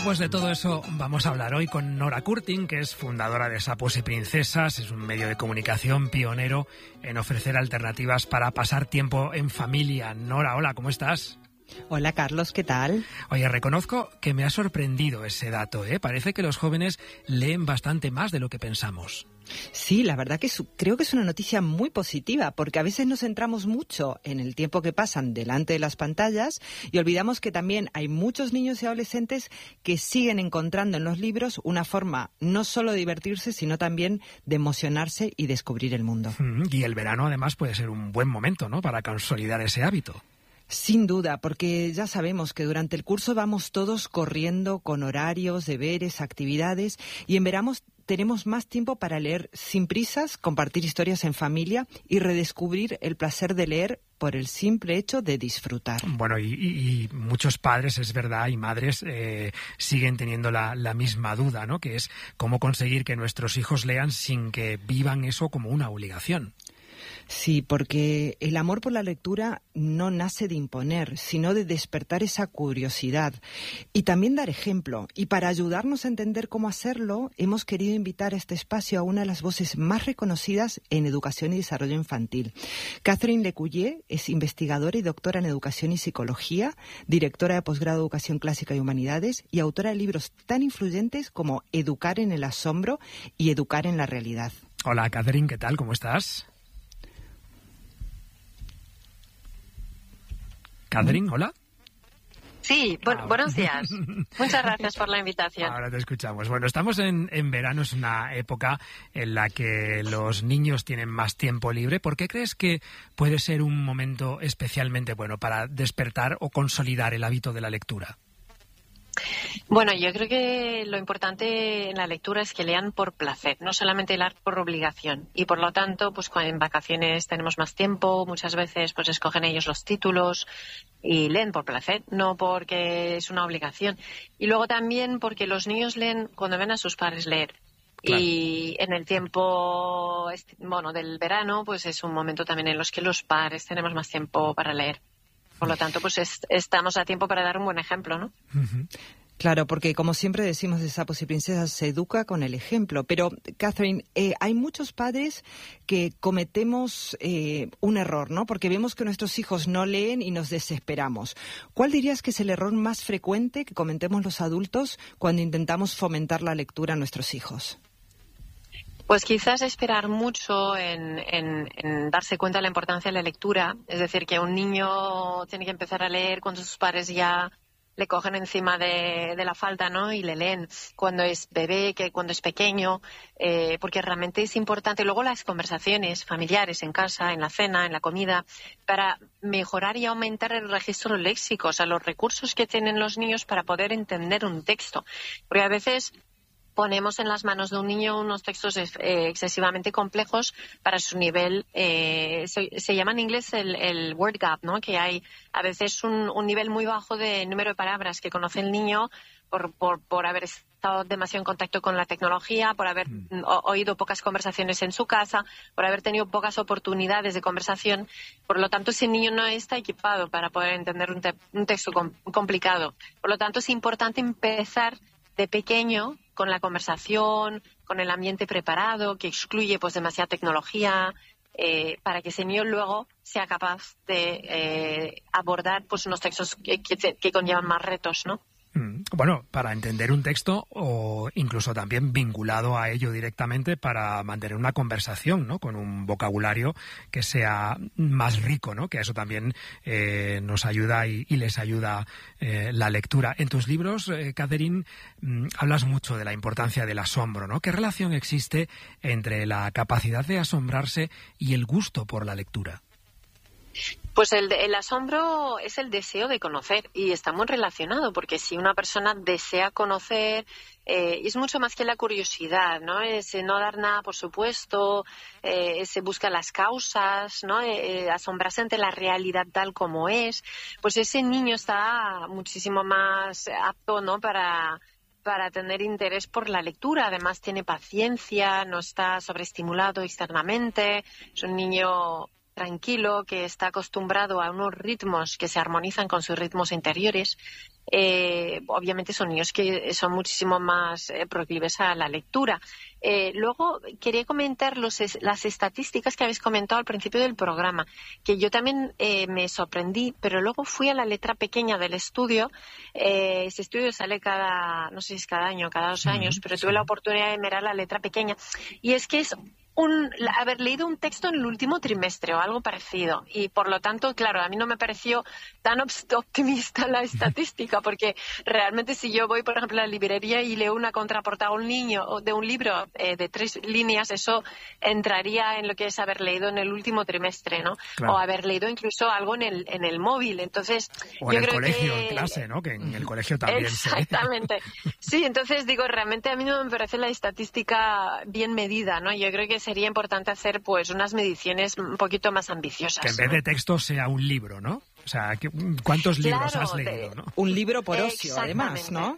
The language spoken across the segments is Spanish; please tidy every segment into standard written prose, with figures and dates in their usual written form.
Pues de todo eso vamos a hablar hoy con Nora Curtin, que es fundadora de Sapos y Princesas. Es un medio de comunicación pionero en ofrecer alternativas para pasar tiempo en familia. Nora, hola, ¿cómo estás? Hola Carlos, ¿qué tal? Oye, reconozco que me ha sorprendido ese dato, ¿eh? Parece que los jóvenes leen bastante más de lo que pensamos. Sí, la verdad que creo que es una noticia muy positiva, porque a veces nos centramos mucho en el tiempo que pasan delante de las pantallas y olvidamos que también hay muchos niños y adolescentes que siguen encontrando en los libros una forma no solo de divertirse, sino también de emocionarse y descubrir el mundo. Y el verano además puede ser un buen momento, ¿no?, para consolidar ese hábito. Sin duda, porque ya sabemos que durante el curso vamos todos corriendo con horarios, deberes, actividades, y en verano tenemos más tiempo para leer sin prisas, compartir historias en familia y redescubrir el placer de leer por el simple hecho de disfrutar. Bueno, y muchos padres, es verdad, y madres siguen teniendo la misma duda, ¿no?, que es cómo conseguir que nuestros hijos lean sin que vivan eso como una obligación. Sí, porque el amor por la lectura no nace de imponer, sino de despertar esa curiosidad y también dar ejemplo. Y para ayudarnos a entender cómo hacerlo, hemos querido invitar a este espacio a una de las voces más reconocidas en educación y desarrollo infantil. Catherine Lecuyer es investigadora y doctora en educación y psicología, directora de posgrado de educación clásica y humanidades y autora de libros tan influyentes como Educar en el asombro y Educar en la realidad. Hola, Catherine, ¿qué tal? ¿Cómo estás? Catherine, hola. Sí, buenos días. Muchas gracias por la invitación. Ahora te escuchamos. Bueno, estamos en verano, es una época en la que los niños tienen más tiempo libre. ¿Por qué crees que puede ser un momento especialmente bueno para despertar o consolidar el hábito de la lectura? Bueno, yo creo que lo importante en la lectura es que lean por placer, no solamente leer por obligación. Y por lo tanto, pues en vacaciones tenemos más tiempo, muchas veces pues escogen ellos los títulos y leen por placer, no porque es una obligación. Y luego también porque los niños leen cuando ven a sus padres leer. Claro. Y en el tiempo del verano, pues es un momento también en los que los padres tenemos más tiempo para leer. Por lo tanto, pues estamos a tiempo para dar un buen ejemplo, ¿no? Uh-huh. Claro, porque como siempre decimos de Sapos y Princesas, se educa con el ejemplo. Pero, Catherine, hay muchos padres que cometemos un error, ¿no? Porque vemos que nuestros hijos no leen y nos desesperamos. ¿Cuál dirías que es el error más frecuente que cometemos los adultos cuando intentamos fomentar la lectura a nuestros hijos? Pues quizás esperar mucho en darse cuenta de la importancia de la lectura. Es decir, que un niño tiene que empezar a leer cuando sus padres ya le cogen encima de la falda, ¿no? Y le leen cuando es bebé, que cuando es pequeño, porque realmente es importante. Luego las conversaciones familiares en casa, en la cena, en la comida, para mejorar y aumentar el registro léxico, o sea, los recursos que tienen los niños para poder entender un texto. Porque a veces ponemos en las manos de un niño unos textos excesivamente complejos para su nivel. Se llama en inglés el word gap, ¿no? Que hay a veces un nivel muy bajo de número de palabras que conoce el niño por haber estado demasiado en contacto con la tecnología, por haber oído pocas conversaciones en su casa, por haber tenido pocas oportunidades de conversación. Por lo tanto, ese niño no está equipado para poder entender un texto complicado. Por lo tanto, es importante empezar de pequeño con la conversación, con el ambiente preparado, que excluye pues demasiada tecnología, para que ese niño luego sea capaz de abordar pues unos textos que conllevan más retos, ¿no? Bueno, para entender un texto o incluso también vinculado a ello directamente para mantener una conversación, ¿no?, con un vocabulario que sea más rico, ¿no?, que eso también nos ayuda y les ayuda la lectura. En tus libros, Catherine, hablas mucho de la importancia del asombro, ¿no? ¿Qué relación existe entre la capacidad de asombrarse y el gusto por la lectura? Pues el asombro es el deseo de conocer y está muy relacionado, porque si una persona desea conocer, es mucho más que la curiosidad, ¿no? Es no dar nada por supuesto, se busca las causas, ¿no? Asombrarse ante la realidad tal como es. Pues ese niño está muchísimo más apto, ¿no?, para tener interés por la lectura. Además tiene paciencia, no está sobreestimulado externamente, es un niño tranquilo, que está acostumbrado a unos ritmos que se armonizan con sus ritmos interiores. obviamente son niños que son muchísimo más proclives a la lectura. Luego quería comentar las estadísticas que habéis comentado al principio del programa, que yo también me sorprendí, pero luego fui a la letra pequeña del estudio. Ese estudio sale no sé si es cada año, cada 2 años, pero tuve la oportunidad de mirar la letra pequeña. Y es que es haber leído un texto en el último trimestre o algo parecido, y por lo tanto, claro, a mí no me pareció tan optimista la estadística, porque realmente si yo voy, por ejemplo, a la librería y leo una contraportada a un niño de un libro de 3 líneas, eso entraría en lo que es haber leído en el último trimestre, ¿no? Claro. O haber leído incluso algo en el móvil. Entonces, o en el colegio, en clase, ¿no? Que en el colegio también. Exactamente. Sí, entonces digo, realmente a mí no me parece la estadística bien medida, ¿no? Yo creo que sería importante hacer pues unas mediciones un poquito más ambiciosas. Que en vez de texto sea un libro, ¿no? O sea, ¿cuántos libros has leído, no? Un libro por ocio, además, ¿no?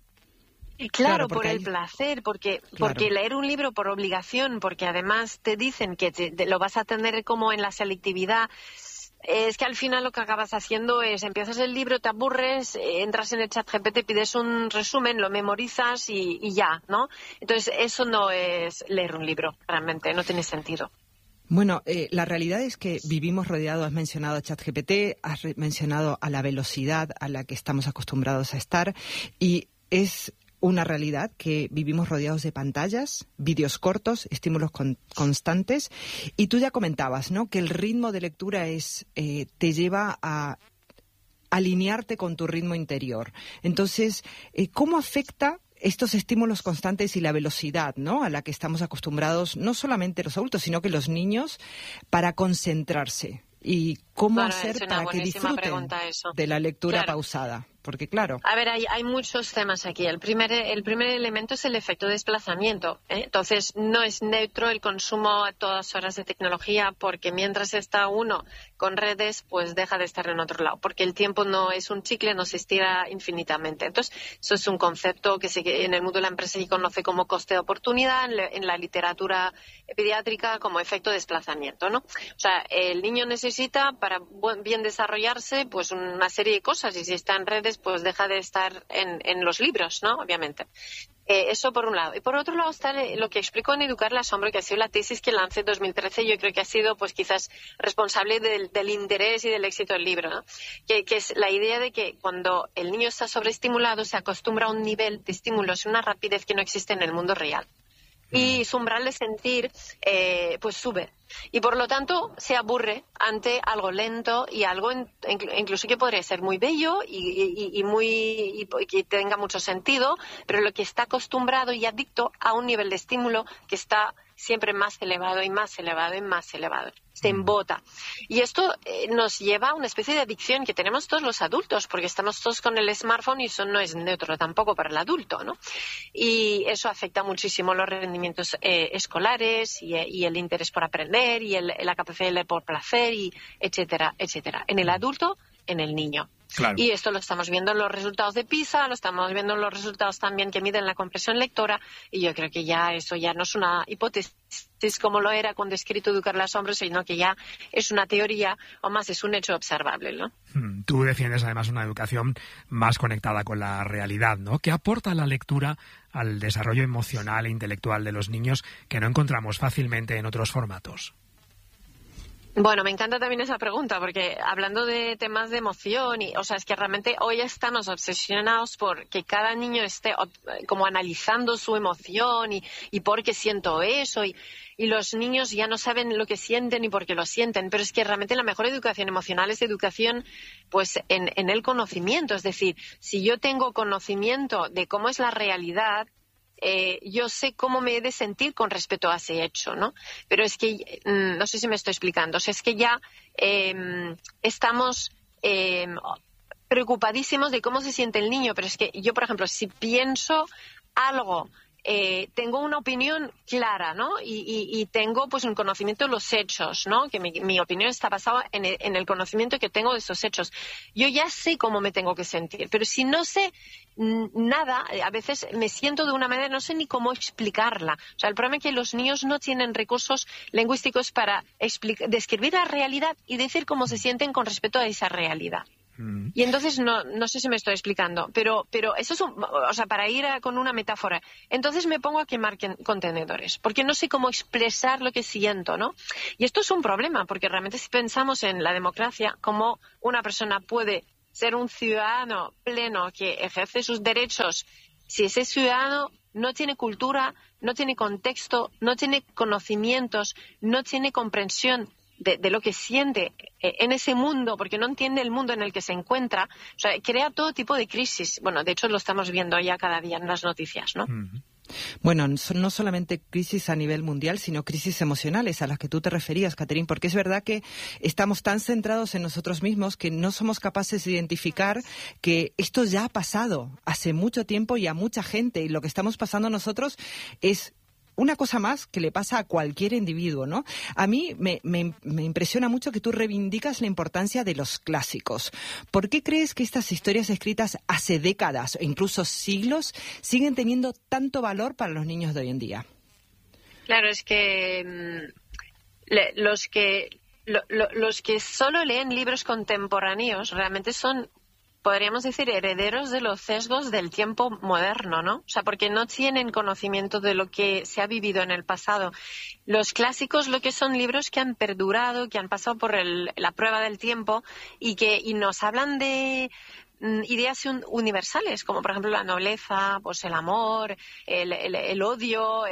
Claro, por el placer, porque leer un libro por obligación, porque además te dicen que lo vas a tener como en la selectividad. Es que al final lo que acabas haciendo es empiezas el libro, te aburres, entras en el ChatGPT, pides un resumen, lo memorizas y ya, ¿no? Entonces eso no es leer un libro, realmente, no tiene sentido. Bueno, la realidad es que vivimos rodeados, has mencionado a ChatGPT, has mencionado a la velocidad a la que estamos acostumbrados a estar, y es una realidad que vivimos rodeados de pantallas, vídeos cortos, estímulos constantes, y tú ya comentabas, ¿no?, que el ritmo de lectura te lleva a alinearte con tu ritmo interior. Entonces, ¿cómo afecta estos estímulos constantes y la velocidad, ¿no?, a la que estamos acostumbrados, no solamente los adultos, sino que los niños, para concentrarse? ¿Y cómo hacer para que disfruten de la lectura pausada? Porque, claro... A ver, hay muchos temas aquí. El primer elemento es el efecto de desplazamiento, ¿eh? Entonces, no es neutro el consumo a todas horas de tecnología, porque mientras está uno con redes, pues deja de estar en otro lado. Porque el tiempo no es un chicle, no se estira infinitamente. Entonces, eso es un concepto que en el mundo de la empresa se conoce como coste de oportunidad, en la literatura pediátrica como efecto de desplazamiento, ¿no? O sea, el niño necesita, para bien desarrollarse, pues una serie de cosas, y si está en redes, pues deja de estar en los libros, ¿no? Obviamente. Eso por un lado. Y por otro lado está lo que explico en Educar el Asombro, que ha sido la tesis que lancé en 2013. Yo creo que ha sido, pues quizás, responsable del interés y del éxito del libro, ¿no? Que es la idea de que cuando el niño está sobreestimulado, se acostumbra a un nivel de estímulos y una rapidez que no existe en el mundo real. Y su umbral de sentir pues sube. Y por lo tanto se aburre ante algo lento y algo incluso que podría ser muy bello y que tenga mucho sentido, pero lo que está acostumbrado y adicto a un nivel de estímulo que está siempre más elevado y más elevado y más elevado. Se embota. Y esto nos lleva a una especie de adicción que tenemos todos los adultos, porque estamos todos con el smartphone y eso no es neutro tampoco para el adulto, ¿no? Y eso afecta muchísimo los rendimientos escolares y el interés por aprender y la capacidad de leer por placer, y etcétera, etcétera. En el adulto, en el niño. Claro. Y esto lo estamos viendo en los resultados de PISA, lo estamos viendo en los resultados también que miden la comprensión lectora, y yo creo que eso ya no es una hipótesis como lo era cuando he escrito Educar el Asombro, sino que ya es una teoría, o más es un hecho observable, ¿no? Tú defiendes además una educación más conectada con la realidad, ¿no? ¿Qué aporta la lectura al desarrollo emocional e intelectual de los niños que no encontramos fácilmente en otros formatos? Bueno, me encanta también esa pregunta, porque hablando de temas de emoción, o sea, es que realmente hoy estamos obsesionados por que cada niño esté como analizando su emoción y por qué siento eso, y los niños ya no saben lo que sienten y por qué lo sienten, pero es que realmente la mejor educación emocional es educación pues en el conocimiento, es decir, si yo tengo conocimiento de cómo es la realidad, yo sé cómo me he de sentir con respecto a ese hecho, ¿no? Pero es que, no sé si me estoy explicando, o sea, es que ya estamos preocupadísimos de cómo se siente el niño, pero es que yo, por ejemplo, si pienso algo, tengo una opinión clara, ¿no? Y tengo pues un conocimiento de los hechos, ¿no? Que mi opinión está basada en el conocimiento que tengo de esos hechos. Yo ya sé cómo me tengo que sentir, pero si no sé nada, a veces me siento de una manera, no sé ni cómo explicarla. O sea, el problema es que los niños no tienen recursos lingüísticos para describir la realidad y decir cómo se sienten con respecto a esa realidad. Y entonces, no sé si me estoy explicando, pero eso es para ir con una metáfora. Entonces me pongo a quemar contenedores, porque no sé cómo expresar lo que siento, ¿no? Y esto es un problema, porque realmente si pensamos en la democracia, cómo una persona puede ser un ciudadano pleno que ejerce sus derechos si ese ciudadano no tiene cultura, no tiene contexto, no tiene conocimientos, no tiene comprensión de lo que siente en ese mundo, porque no entiende el mundo en el que se encuentra. O sea, crea todo tipo de crisis. Bueno, de hecho lo estamos viendo ya cada día en las noticias, ¿no? Bueno, no solamente crisis a nivel mundial, sino crisis emocionales a las que tú te referías, Catherine, porque es verdad que estamos tan centrados en nosotros mismos que no somos capaces de identificar que esto ya ha pasado hace mucho tiempo y a mucha gente, y lo que estamos pasando nosotros es una cosa más que le pasa a cualquier individuo, ¿no? A mí me impresiona mucho que tú reivindicas la importancia de los clásicos. ¿Por qué crees que estas historias escritas hace décadas o incluso siglos siguen teniendo tanto valor para los niños de hoy en día? Claro, es que los que solo leen libros contemporáneos realmente son, podríamos decir, herederos de los sesgos del tiempo moderno, ¿no? O sea, porque no tienen conocimiento de lo que se ha vivido en el pasado. Los clásicos lo que son libros que han perdurado, que han pasado por la prueba del tiempo y nos hablan de ideas universales, como por ejemplo la nobleza, pues el amor, el odio,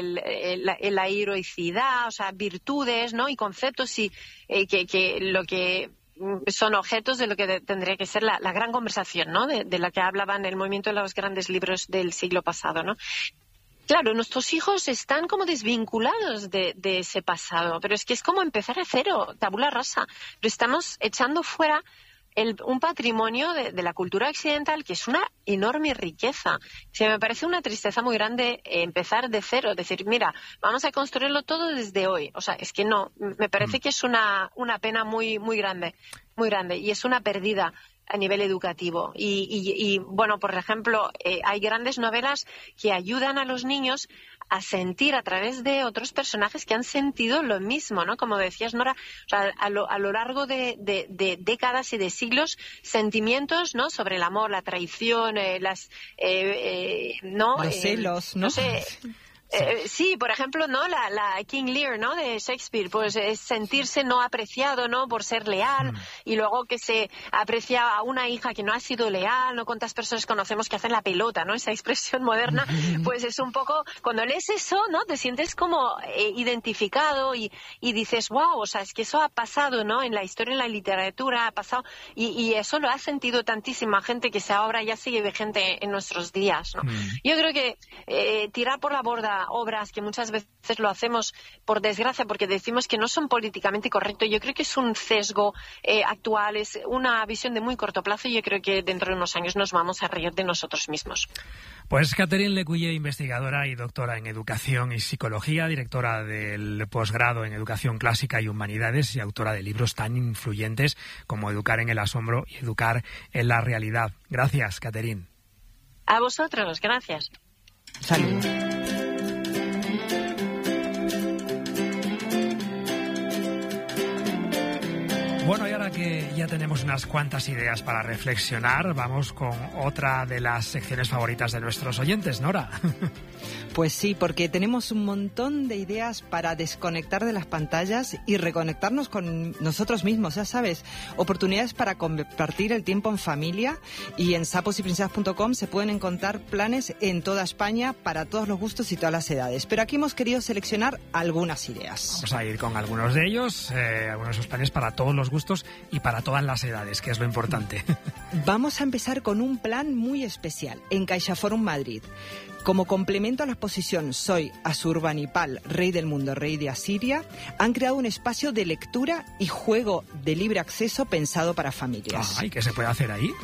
la heroicidad, o sea, virtudes, ¿no? Y conceptos que lo que son objetos de lo que tendría que ser la gran conversación, ¿no? De la que hablaban el movimiento de los grandes libros del siglo pasado, ¿no? Claro, nuestros hijos están como desvinculados de ese pasado, pero es que es como empezar de cero, tabula rasa. Pero estamos echando fuera un patrimonio de la cultura occidental que es una enorme riqueza. Me parece una tristeza muy grande empezar de cero, decir, mira, vamos a construirlo todo desde hoy. O sea, es que no, me parece que es una pena muy, muy grande, y es una pérdida a nivel educativo. Y bueno, por ejemplo, hay grandes novelas que ayudan a los niños a sentir a través de otros personajes que han sentido lo mismo, ¿no? Como decías, Nora, o sea, a lo largo de décadas y de siglos, sentimientos, ¿no? Sobre el amor, la traición, los celos, ¿no? No sé. Sí, por ejemplo, ¿no? La King Lear, ¿no? De Shakespeare, pues es sentirse no apreciado, ¿no? Por ser leal, y luego que se aprecia a una hija que no ha sido leal, ¿no? ¿Cuántas personas conocemos que hacen la pelota, ¿no? Esa expresión moderna, pues es un poco, cuando lees eso, ¿no? Te sientes como identificado y dices, wow, o sea, es que eso ha pasado, ¿no? En la historia, en la literatura ha pasado, y eso lo ha sentido tantísima gente que ahora ya sigue vigente en nuestros días, ¿no? Yo creo que tirar por la borda obras que muchas veces lo hacemos por desgracia porque decimos que no son políticamente correctos, yo creo que es un sesgo actual, es una visión de muy corto plazo, y yo creo que dentro de unos años nos vamos a reír de nosotros mismos. Pues Catherine Lecuyer, investigadora y doctora en Educación y Psicología, directora del posgrado en Educación Clásica y Humanidades y autora de libros tan influyentes como Educar en el asombro y Educar en la realidad. Gracias, Catherine. A vosotros, gracias. Saludos. Bueno, y ahora que ya tenemos unas cuantas ideas para reflexionar, vamos con otra de las secciones favoritas de nuestros oyentes, Nora. Pues sí, porque tenemos un montón de ideas para desconectar de las pantallas y reconectarnos con nosotros mismos, ya sabes, oportunidades para compartir el tiempo en familia, y en saposyprincesas.com se pueden encontrar planes en toda España para todos los gustos y todas las edades. Pero aquí hemos querido seleccionar algunas ideas. Vamos a ir con algunos de ellos, algunos de esos planes para todos los gustos y para todas las edades, que es lo importante. Vamos a empezar con un plan muy especial en CaixaForum Madrid. Como complemento a la exposición Soy Asurbanipal, Rey del Mundo, Rey de Asiria, han creado un espacio de lectura y juego de libre acceso pensado para familias. ¿Y qué se puede hacer ahí?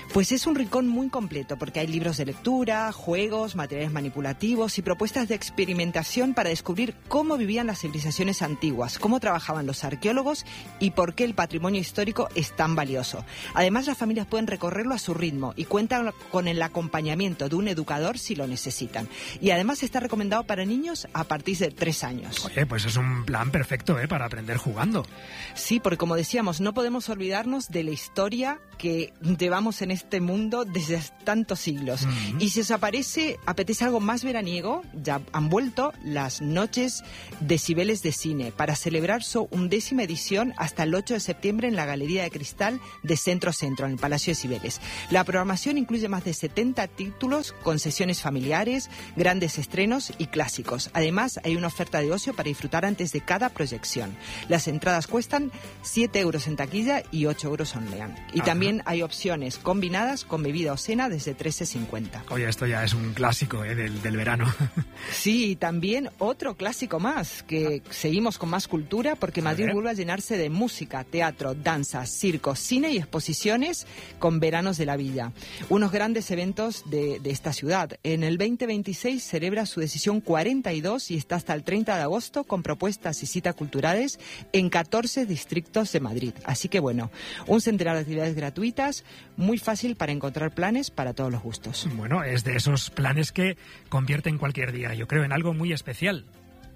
Pues es un rincón muy completo porque hay libros de lectura, juegos, materiales manipulativos y propuestas de experimentación para descubrir cómo vivían las civilizaciones antiguas, cómo trabajaban los arqueólogos y por qué el patrimonio histórico es tan valioso. Además, las familias pueden recorrerlo a su ritmo y cuentan con el acompañamiento de un educador si lo necesitan. Y además está recomendado para niños a partir de 3 años. Oye, pues es un plan perfecto, para aprender jugando. Sí, porque como decíamos, no podemos olvidarnos de la historia que llevamos en este mundo desde tantos siglos. Y si os apetece algo más veraniego, ya han vuelto las noches de Cibeles de Cine para celebrar su 11ª edición hasta el 8 de septiembre en la Galería de Cristal de Centro Centro, en el Palacio de Cibeles. La programación incluye más de 70 títulos con sesiones familiares, grandes estrenos y clásicos. Además, hay una oferta de ocio para disfrutar antes de cada proyección. Las entradas cuestan 7 euros en taquilla y 8 euros online. Y también hay opciones combinadas con bebida o cena desde 13,50. Oye, esto ya es un clásico del verano. Sí, y también otro clásico más, que seguimos con más cultura porque Madrid vuelve a llenarse de música, teatro, danza, circo, cine y exposiciones con Veranos de la Villa. Unos grandes eventos de esta ciudad. En el 2026 celebra su edición 42 y está hasta el 30 de agosto con propuestas y citas culturales en 14 distritos de Madrid. Así que bueno, un centenar de actividades gratuitas, muy fácil para encontrar planes para todos los gustos. Bueno, es de esos planes que convierten cualquier día, yo creo, en algo muy especial.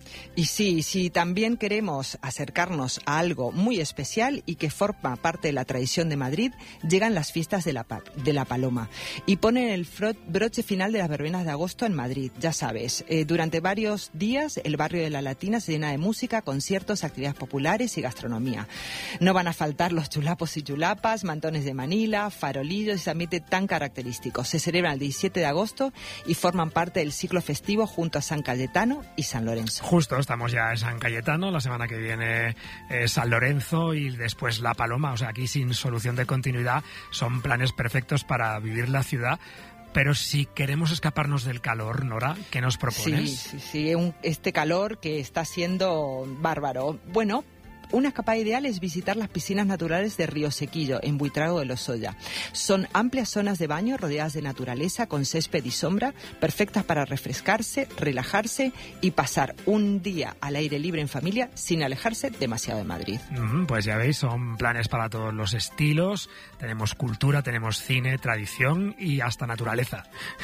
Y sí, si también queremos acercarnos a algo muy especial y que forma parte de la tradición de Madrid, llegan las fiestas de la Paloma y ponen el broche final de las verbenas de agosto en Madrid. Ya sabes, durante varios días el barrio de la Latina se llena de música, conciertos, actividades populares y gastronomía. No van a faltar los chulapos y chulapas, mantones de Manila, farolillos y ese ambiente tan característico. Se celebran el 17 de agosto y forman parte del ciclo festivo junto a San Cayetano y San Lorenzo. Justo, estamos ya en San Cayetano, la semana que viene San Lorenzo y después La Paloma, o sea, aquí sin solución de continuidad, son planes perfectos para vivir la ciudad. Pero si queremos escaparnos del calor, Nora, ¿qué nos propones? Sí, este calor que está siendo bárbaro. Bueno, una escapada ideal es visitar las piscinas naturales de Río Sequillo, en Buitrago de Lozoya. Son amplias zonas de baño rodeadas de naturaleza con césped y sombra, perfectas para refrescarse, relajarse y pasar un día al aire libre en familia sin alejarse demasiado de Madrid. Pues ya veis, son planes para todos los estilos. Tenemos cultura, tenemos cine, tradición y hasta naturaleza.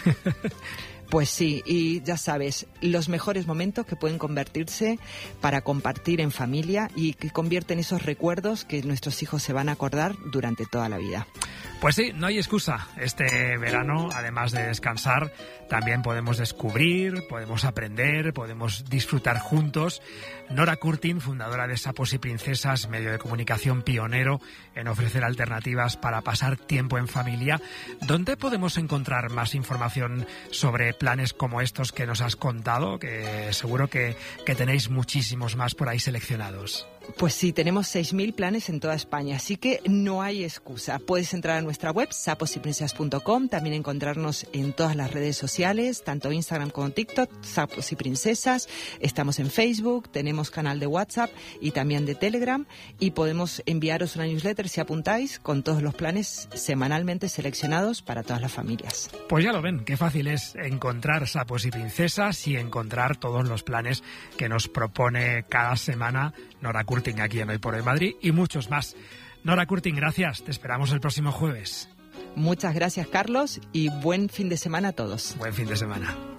Pues sí, y ya sabes, los mejores momentos que pueden convertirse para compartir en familia y que convierten esos recuerdos que nuestros hijos se van a acordar durante toda la vida. Pues sí, no hay excusa. Este verano, además de descansar, también podemos descubrir, podemos aprender, podemos disfrutar juntos. Nora Curtin, fundadora de Sapos y Princesas, medio de comunicación pionero en ofrecer alternativas para pasar tiempo en familia. ¿Dónde podemos encontrar más información sobre planes como estos que nos has contado? Que seguro que tenéis muchísimos más por ahí seleccionados. Pues sí, tenemos 6.000 planes en toda España, así que no hay excusa. Puedes entrar a nuestra web, saposyprincesas.com, también encontrarnos en todas las redes sociales, tanto Instagram como TikTok, Sapos y Princesas. Estamos en Facebook, tenemos canal de WhatsApp y también de Telegram, y podemos enviaros una newsletter si apuntáis con todos los planes semanalmente seleccionados para todas las familias. Pues ya lo ven, qué fácil es encontrar Sapos y Princesas y encontrar todos los planes que nos propone cada semana Nora Curtin aquí en Hoy por Hoy Madrid y muchos más. Nora Curtin, gracias. Te esperamos el próximo jueves. Muchas gracias, Carlos, y buen fin de semana a todos. Buen fin de semana.